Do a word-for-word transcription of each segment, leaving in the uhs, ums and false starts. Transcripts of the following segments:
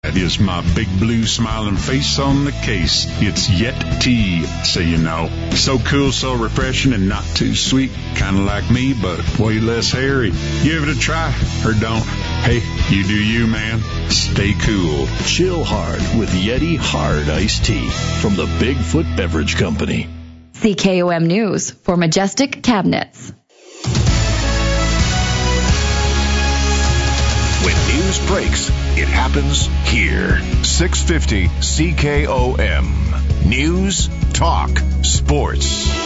That is my big blue smiling face on the case. It's Yet Tea, so you know. So cool, so refreshing, and not too sweet. Kind of like me, but way less hairy. Give it a try, or don't. Hey, you do you, man. Stay cool. Chill hard with Yeti Hard Iced Tea from the Bigfoot Beverage Company. C K O M News for Majestic Cabinets. When news breaks, it happens here. six fifty C K O M. News, talk, sports.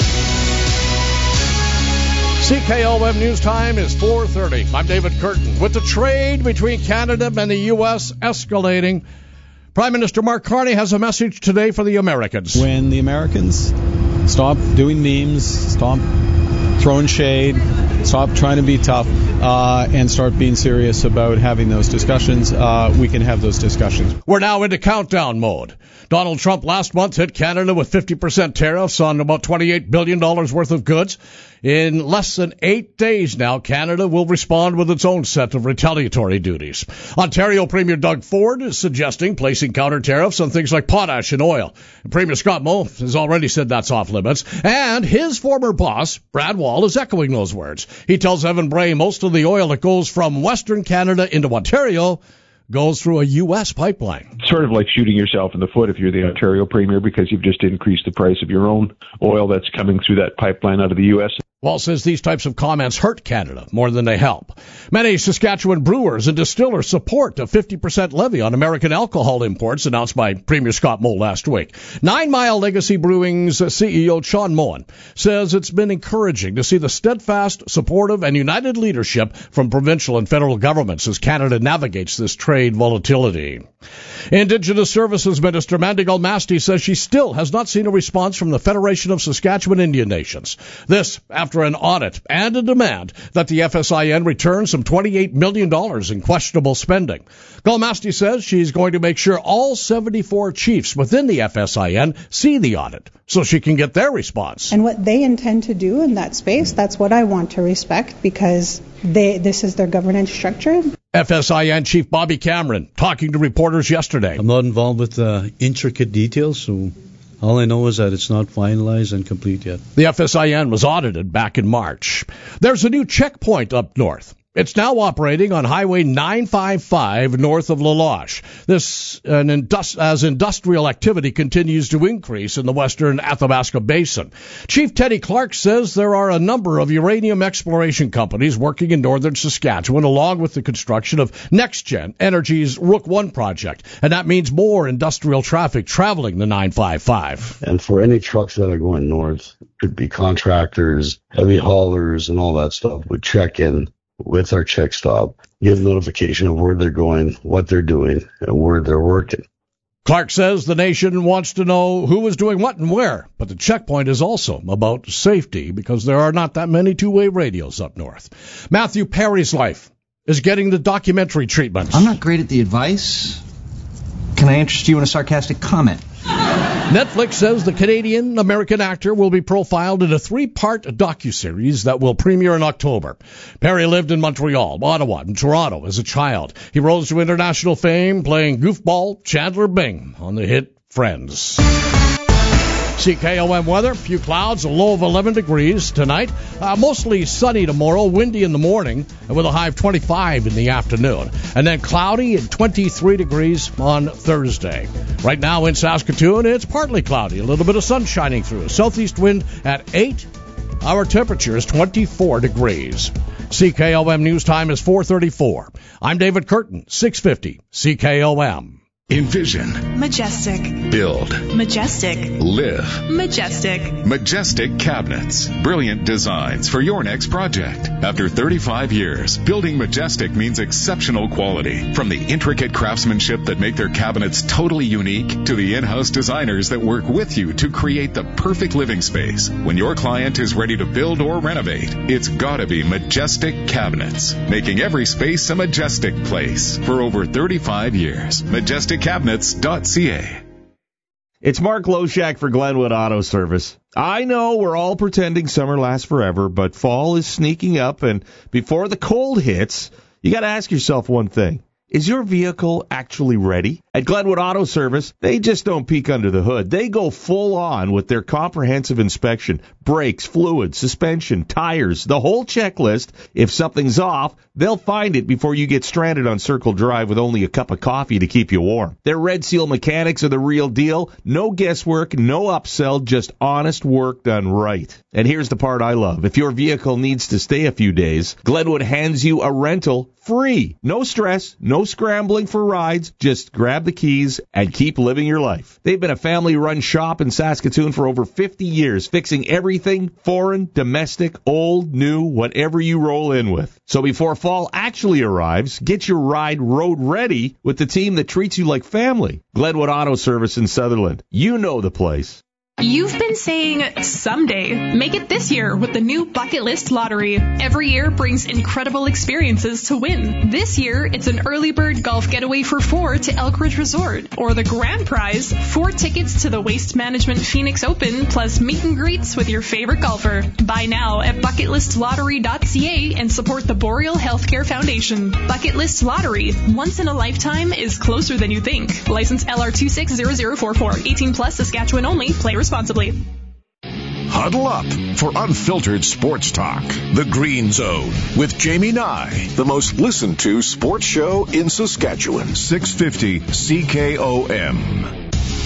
C K O M News Time is four thirty. I'm David Curtin. With the trade between Canada and the U S escalating, Prime Minister Mark Carney has a message today for the Americans. When the Americans stop doing memes, stop throwing shade, stop trying to be tough, uh, and start being serious about having those discussions, uh, we can have those discussions. We're now into countdown mode. Donald Trump last month hit Canada with fifty percent tariffs on about twenty-eight billion dollars worth of goods. In less than eight days now, Canada will respond with its own set of retaliatory duties. Ontario Premier Doug Ford is suggesting placing counter tariffs on things like potash and oil. Premier Scott Moe has already said that's off limits. And his former boss, Brad Wall, is echoing those words. He tells Evan Bray most of the oil that goes from Western Canada into Ontario goes through a U S pipeline. Sort of like shooting yourself in the foot if you're the Ontario Premier because you've just increased the price of your own oil that's coming through that pipeline out of the U S. Wall says these types of comments hurt Canada more than they help. Many Saskatchewan brewers and distillers support a fifty percent levy on American alcohol imports announced by Premier Scott Moe last week. Nine Mile Legacy Brewing's C E O Sean Moen says it's been encouraging to see the steadfast, supportive, and united leadership from provincial and federal governments as Canada navigates this trade volatility. Indigenous Services Minister Mandy Galmasti says she still has not seen a response from the Federation of Saskatchewan Indian Nations. This after an audit and a demand that the F S I N return some twenty-eight million dollars in questionable spending. Galmasti says she's going to make sure all seventy-four chiefs within the F S I N see the audit so she can get their response. And what they intend to do in that space, that's what I want to respect because they this is their governance structure. F S I N Chief Bobby Cameron talking to reporters yesterday. I'm not involved with the intricate details, so all I know is that it's not finalized and complete yet. The F S I N was audited back in March. There's a new checkpoint up north. It's now operating on Highway nine fifty-five north of La Loche. This an indus- as industrial activity continues to increase in the western Athabasca Basin. Chief Teddy Clark says there are a number of uranium exploration companies working in northern Saskatchewan along with the construction of NextGen Energy's Rook one project, and that means more industrial traffic traveling the nine fifty-five. And for any trucks that are going north, could be contractors, heavy haulers, and all that stuff would check in with our check stop, give notification of where they're going, what they're doing, and where they're working. Clark says the nation wants to know who is doing what and where, but the checkpoint is also about safety because there are not that many two-way radios up north. Matthew Perry's life is getting the documentary treatment. I'm not great at the advice. Can I interest you in a sarcastic comment? Netflix says the Canadian-American actor will be profiled in a three-part docuseries that will premiere in October. Perry lived in Montreal, Ottawa, and Toronto as a child. He rose to international fame playing goofball Chandler Bing on the hit Friends. C K O M weather, few clouds, a low of eleven degrees tonight. Uh, mostly sunny tomorrow, windy in the morning, and with a high of twenty-five in the afternoon. And then cloudy and twenty-three degrees on Thursday. Right now in Saskatoon, it's partly cloudy, a little bit of sun shining through. Southeast wind at eight. Our temperature is twenty-four degrees. C K O M News Time is four thirty-four. I'm David Curtin, six fifty C K O M. Envision. Majestic. Build. Majestic. Live. Majestic. Majestic Cabinets. Brilliant designs for your next project. After thirty-five years, building Majestic means exceptional quality. From the intricate craftsmanship that make their cabinets totally unique to the in-house designers that work with you to create the perfect living space. When your client is ready to build or renovate, it's gotta be Majestic Cabinets, making every space a majestic place for over thirty-five years. Majestic Cabinets dot c a. It's Mark Loshak for Glenwood Auto Service. I know we're all pretending summer lasts forever, but fall is sneaking up, and before the cold hits, you got to ask yourself one thing. Is your vehicle actually ready? At Glenwood Auto Service, they just don't peek under the hood. They go full on with their comprehensive inspection. Brakes, fluids, suspension, tires, the whole checklist. If something's off, they'll find it before you get stranded on Circle Drive with only a cup of coffee to keep you warm. Their Red Seal mechanics are the real deal. No guesswork, no upsell, just honest work done right. And here's the part I love. If your vehicle needs to stay a few days, Glenwood hands you a rental free. No stress, no scrambling for rides. Just grab the keys and keep living your life. They've been a family-run shop in Saskatoon for over fifty years, fixing everything foreign, domestic, old, new, whatever you roll in with. So before fall actually arrives, get your ride road ready with the team that treats you like family. Glenwood Auto Service in Sutherland. You know the place. You've been saying someday. Make it this year with the new Bucket List Lottery. Every year brings incredible experiences to win. This year, it's an early bird golf getaway for four to Elk Ridge Resort. Or the grand prize, four tickets to the Waste Management Phoenix Open, plus meet and greets with your favorite golfer. Buy now at bucket list lottery dot c a and support the Boreal Healthcare Foundation. Bucket List Lottery. Once in a lifetime is closer than you think. License L R two six zero zero four four. eighteen plus, Saskatchewan only. Play responsibly. Huddle up for unfiltered sports talk. The Green Zone with Jamie Nye, the most listened to sports show in Saskatchewan. six fifty C K O M.